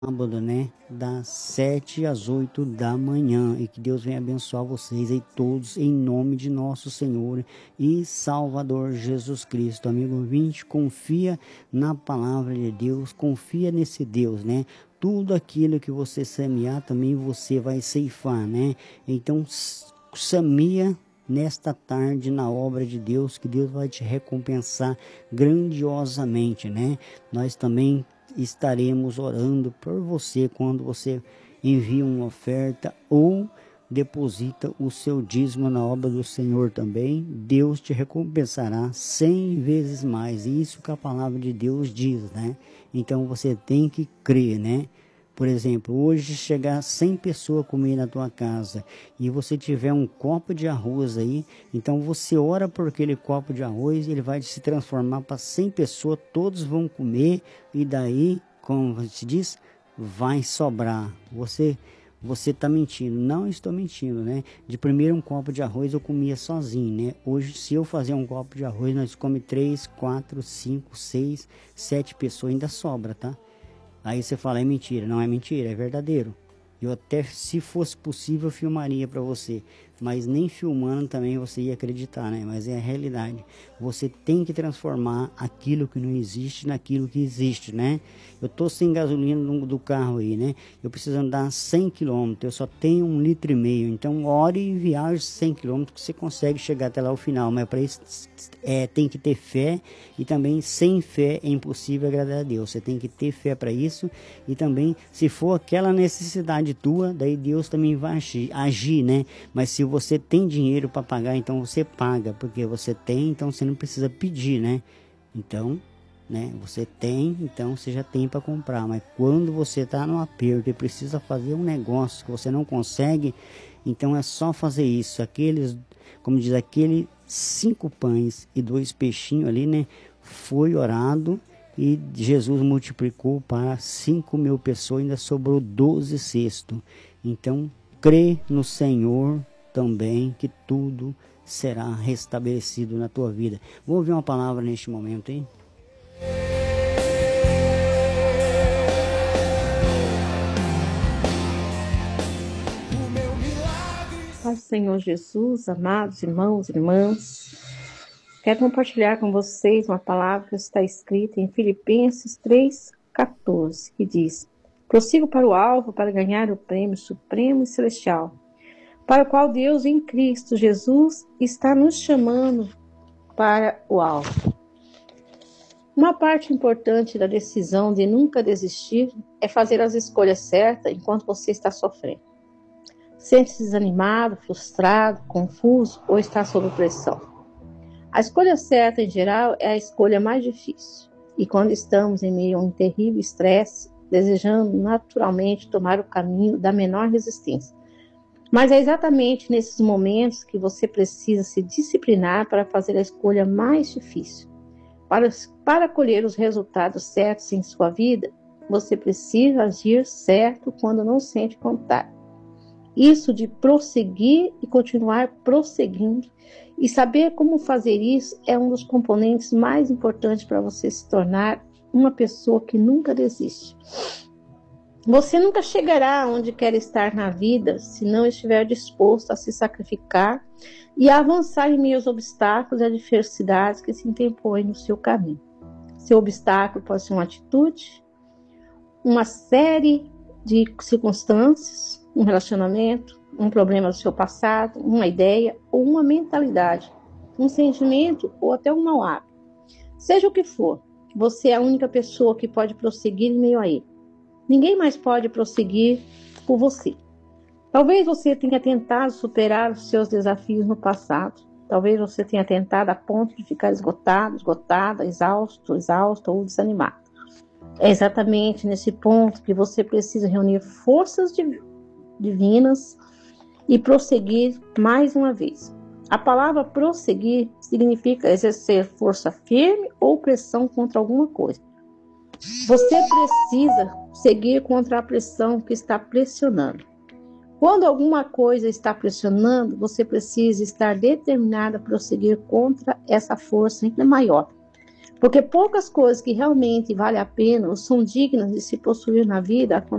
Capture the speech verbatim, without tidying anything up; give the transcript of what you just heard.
sábado, né? Das sete às oito da manhã. E que Deus venha abençoar vocês aí todos, em nome de nosso Senhor e Salvador Jesus Cristo. Amigo ouvinte, confia na palavra de Deus, confia nesse Deus, né? Tudo aquilo que você semear, também você vai ceifar, né? Então, semeia nesta tarde na obra de Deus, que Deus vai te recompensar grandiosamente, né? Nós também estaremos orando por você quando você envia uma oferta ou deposita o seu dízimo na obra do Senhor também. Deus te recompensará cem vezes mais. Isso que a palavra de Deus diz, né? Então você tem que crer, né? Por exemplo, hoje chegar cem pessoas comer na tua casa e você tiver um copo de arroz aí, então você ora por aquele copo de arroz, ele vai se transformar para cem pessoas, todos vão comer e daí, como se diz, vai sobrar. Você você está mentindo. Não estou mentindo, né? De primeiro um copo de arroz eu comia sozinho, né? Hoje, se eu fazer um copo de arroz, nós comemos três, quatro, cinco, seis, sete pessoas, ainda sobra, tá? Aí você fala, é mentira. Não é mentira, é verdadeiro. Eu até, se fosse possível, eu filmaria para você. Mas nem filmando também você ia acreditar, né? Mas é a realidade. Você tem que transformar aquilo que não existe naquilo que existe, né? Eu tô sem gasolina do, do carro aí, né? Eu preciso andar cem quilômetros, eu só tenho um litro e meio. Então, ore e viaje cem quilômetros que você consegue chegar até lá ao final. Mas para isso, é, tem que ter fé. E também, sem fé, é impossível agradar a Deus. Você tem que ter fé para isso. E também, se for aquela necessidade tua, daí Deus também vai agir, agir, né? Mas se você tem dinheiro para pagar, então você paga, porque você tem, então você não precisa pedir, né? Então, né? Você tem, então você já tem para comprar. Mas quando você está no aperto e precisa fazer um negócio que você não consegue, então é só fazer isso. Aqueles, como diz, aquele cinco pães e dois peixinhos ali, né? Foi orado e Jesus multiplicou para cinco mil pessoas, ainda sobrou doze cestos. Então, crê no Senhor também, que tudo será restabelecido na tua vida. Vou ouvir uma palavra neste momento, hein? Ao Senhor Jesus, amados irmãos e irmãs, quero compartilhar com vocês uma palavra que está escrita em Filipenses três, quatorze, que diz: prossigo para o alvo para ganhar o prêmio supremo e celestial, para o qual Deus em Cristo Jesus está nos chamando para o alvo. Uma parte importante da decisão de nunca desistir é fazer as escolhas certas enquanto você está sofrendo. Sente-se desanimado, frustrado, confuso ou está sob pressão. A escolha certa, em geral, é a escolha mais difícil. E quando estamos em meio a um terrível estresse, desejando naturalmente tomar o caminho da menor resistência. Mas é exatamente nesses momentos que você precisa se disciplinar para fazer a escolha mais difícil. Para, para colher os resultados certos em sua vida, você precisa agir certo quando não sente vontade. Isso de prosseguir e continuar prosseguindo e saber como fazer isso é um dos componentes mais importantes para você se tornar uma pessoa que nunca desiste. Você nunca chegará onde quer estar na vida se não estiver disposto a se sacrificar e a avançar em meio aos obstáculos e adversidades que se interpõem no seu caminho. Seu obstáculo pode ser uma atitude, uma série de circunstâncias, um relacionamento, um problema do seu passado, uma ideia ou uma mentalidade, um sentimento ou até um mau hábito. Seja o que for, você é a única pessoa que pode prosseguir em meio a ele. Ninguém mais pode prosseguir por você. Talvez você tenha tentado superar os seus desafios no passado. Talvez você tenha tentado a ponto de ficar esgotado, esgotada, exausto, exausta ou desanimado. É exatamente nesse ponto que você precisa reunir forças divinas e prosseguir mais uma vez. A palavra prosseguir significa exercer força firme ou pressão contra alguma coisa. Você precisa seguir contra a pressão que está pressionando. Quando alguma coisa está pressionando, você precisa estar determinado a prosseguir contra essa força ainda maior. Porque poucas coisas que realmente valem a pena ou são dignas de se possuir na vida